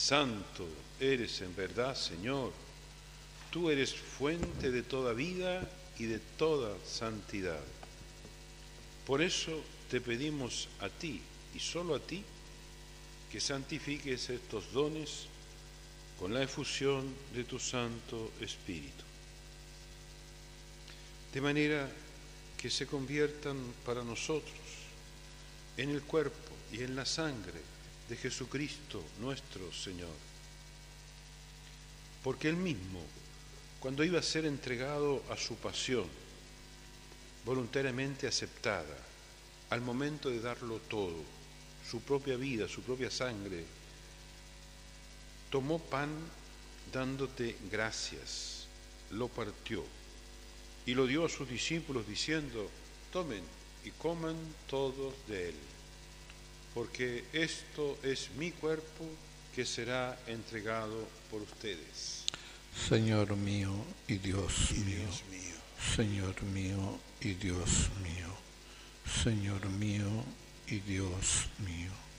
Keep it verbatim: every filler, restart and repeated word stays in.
santo eres en verdad, Señor. Tú eres fuente de toda vida y de toda santidad. Por eso te pedimos a ti, y solo a ti, que santifiques estos dones con la efusión de tu Santo Espíritu, de manera que se conviertan para nosotros en el cuerpo y en la sangre de Jesucristo nuestro Señor. Porque Él mismo, cuando iba a ser entregado a su pasión, voluntariamente aceptada, al momento de darlo todo, su propia vida, su propia sangre, tomó pan dándote gracias, lo partió y lo dio a sus discípulos diciendo: tomen y coman todos de él, porque esto es mi cuerpo que será entregado por ustedes. Señor mío y Dios Y mío, Dios mío, Señor mío y Dios mío, Señor mío y Dios mío.